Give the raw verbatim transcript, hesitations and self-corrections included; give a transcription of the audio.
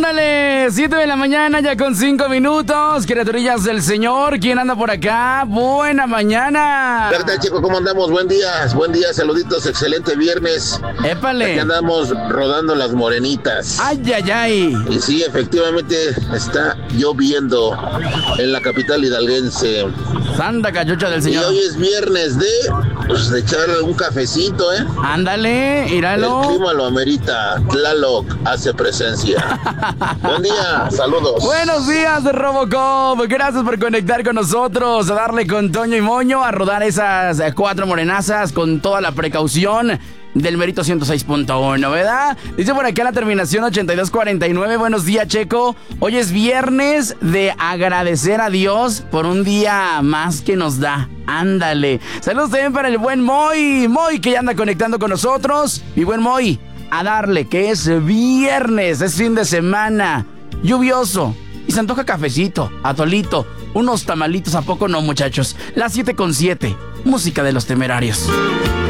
Ándale, siete de la mañana ya con cinco minutos. Criaturillas del Señor, ¿quién anda por acá? Buena mañana. ¿Qué tal, chico? ¿Cómo andamos? Buen día, buen día, saluditos, excelente viernes. Épale. Aquí andamos rodando las morenitas. Ay, ay, ay. Y sí, efectivamente está lloviendo en la capital hidalguense. Santa cachucha del Señor. Y hoy es viernes de, pues, de echar un cafecito, ¿eh? Ándale, íralo. El clima lo amerita. Tlaloc hace presencia. Buen día, saludos. Buenos días, Robocop. Gracias por conectar con nosotros, a darle con Toño y Moño, a rodar esas cuatro morenazas con toda la precaución del Merito ciento seis punto uno, ¿verdad? Dice por acá la terminación ochenta y dos cuarenta y nueve. Buenos días, Checo. Hoy es viernes de agradecer a Dios por un día más que nos da. Ándale. Saludos también para el buen Moy. Moy que ya anda conectando con nosotros. Mi buen Moy, a darle, que es viernes, es fin de semana, lluvioso, y se antoja cafecito, atolito, unos tamalitos, ¿a poco no, muchachos? Las siete con siete, música de los Temerarios.